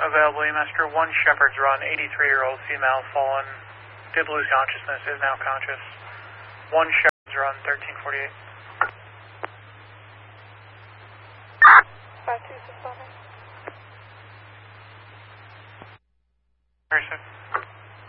Available EMS for 1 Shepherd's Run, 83-year-old female fallen, did lose consciousness, is now conscious. 1 Shepherd's Run, 1348. 526. Very soon.